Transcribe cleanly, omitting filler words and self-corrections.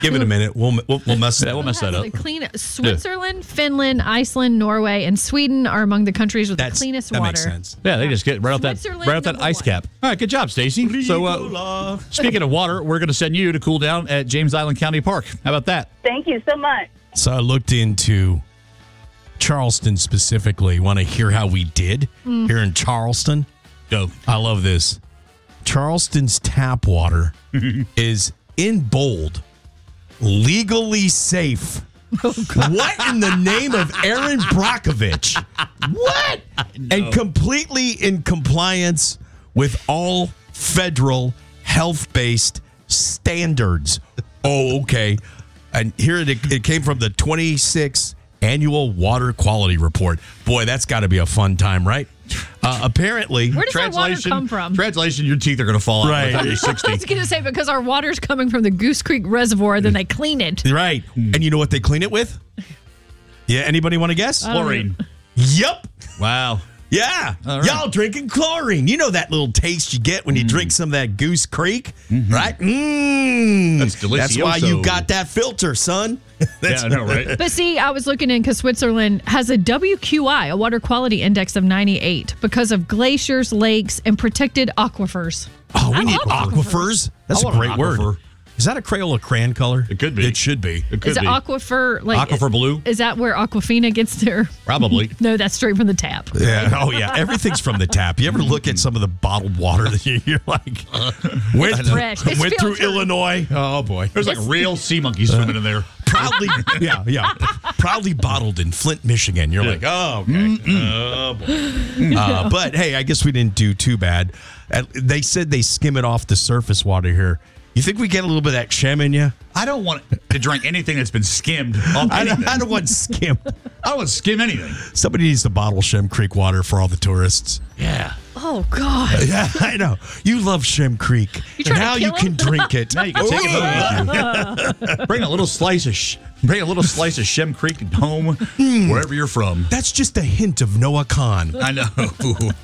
Give it a minute. We'll mess that. We'll mess that up. The Switzerland, Finland, Iceland, Norway, and Sweden are among the countries with the cleanest water. That makes sense. Yeah, they just get right off that ice cap. All right, good job, Stacy. So, speaking of water, we're going to send you to cool down at James Island County Park. How about that? Thank you so much. So I looked into Charleston specifically. Want to hear how we did here in Charleston? Go. I love this. Charleston's tap water is in bold. Legally safe. What in the name of Aaron Brockovich? What? And completely in compliance with all federal health-based standards. Oh, okay. And here it came from the 26th Annual Water Quality Report. Boy, that's got to be a fun time, right? Apparently, where does that water come from? Translation: your teeth are going to fall out by the time you're 60. I was going to say because our water's coming from the Goose Creek Reservoir, then they clean it. Right, and you know what they clean it with? Yeah, anybody want to guess? Chlorine. Yep. Wow. Yeah. Right. Y'all drinking chlorine. You know that little taste you get when you drink some of that Goose Creek, right? That's delicioso. That's why you got that filter, son. Yeah, I know, right? But see, I was looking in because Switzerland has a WQI, a water quality index of 98, because of glaciers, lakes, and protected aquifers. Oh, we need aquifers. That's a great word. Is that a Crayola crayon color? It could be. It should be. It could Is it be. aquifer like Aquifer blue? Is that where Aquafina gets their? Probably. No, that's straight from the tap. Yeah. Oh, yeah. Everything's from the tap. You ever look at some of the bottled water that you're like, went fresh. It's through filtered. Illinois? Oh boy. There's like real sea monkeys swimming in there. Proudly, yeah. Proudly bottled in Flint, Michigan. You're like, oh, okay. Oh, boy. But hey, I guess we didn't do too bad. They said they skim it off the surface water here. You think we get a little bit of that shem in you? I don't want to drink anything that's been skimmed off anything. I don't want skim. I don't want to skim anything. Somebody needs to bottle Shem Creek water for all the tourists. Yeah. Oh God. Yeah, I know. You love Shem Creek. You And trying to now you kill can him? drink it. Now you can take it home with you. Bring a little slice of Shem Creek home wherever you're from. That's just a hint of Noah Khan. I know.